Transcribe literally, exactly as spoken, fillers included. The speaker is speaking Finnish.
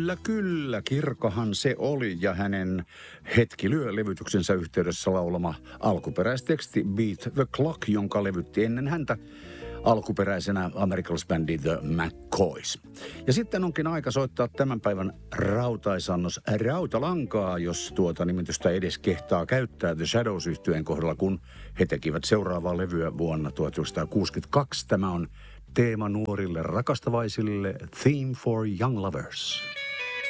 Kyllä, kyllä. Kirkkohan se oli ja hänen Hetki lyö -levytyksensä yhteydessä laulama alkuperäisteksti Beat the Clock, jonka levytti ennen häntä alkuperäisenä amerikkalaisbändi The McCoys. Ja sitten onkin aika soittaa tämän päivän rautaisannos rautalankaa, jos tuota nimitystä edes kehtaa käyttää The Shadows-yhtyeen kohdalla, kun he tekivät seuraavaa levyä vuonna tuhatyhdeksänsataakuusikymmentäkaksi. Tämä on teema nuorille rakastavaisille, Theme for Young Lovers.